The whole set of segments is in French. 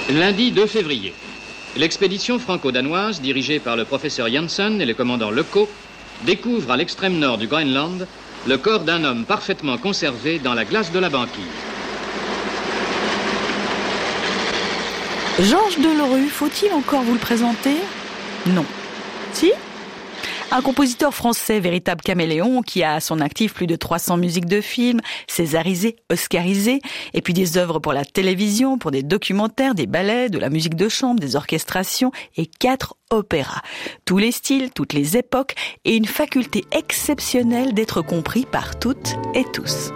Lundi 2 février. L'expédition franco-danoise, dirigée par le professeur Janssen et le commandant Lecaux, découvre à l'extrême nord du Groenland le corps d'un homme parfaitement conservé dans la glace de la banquise. Georges Delerue, faut-il encore vous le présenter ? Non. Si ? Un compositeur français, véritable caméléon, qui a à son actif plus de 300 musiques de films, césarisées, oscarisées, et puis des œuvres pour la télévision, pour des documentaires, des ballets, de la musique de chambre, des orchestrations et 4 opéras. Tous les styles, toutes les époques, et une faculté exceptionnelle d'être compris par toutes et tous.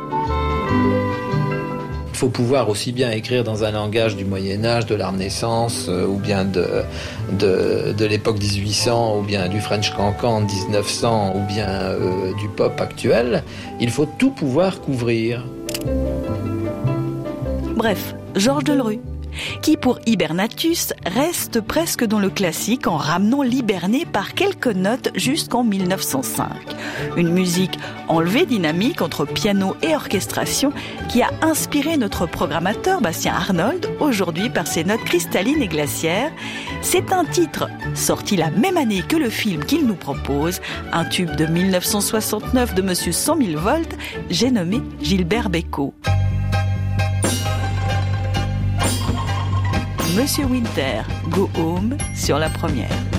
Il faut pouvoir aussi bien écrire dans un langage du Moyen-Âge, de la Renaissance, ou bien de l'époque 1800, ou bien du French Cancan 1900, ou bien du pop actuel. Il faut tout pouvoir couvrir. Bref, Georges Delerue, qui pour Hibernatus reste presque dans le classique en ramenant l'hiberné par quelques notes jusqu'en 1905. Une musique enlevée dynamique entre piano et orchestration qui a inspiré notre programmateur Bastien Arnold, aujourd'hui par ses notes cristallines et glaciaires. C'est un titre sorti la même année que le film qu'il nous propose, un tube de 1969 de Monsieur 100 000 volts, j'ai nommé Gilbert Bécaud. Monsieur Winter, Go Home sur la première.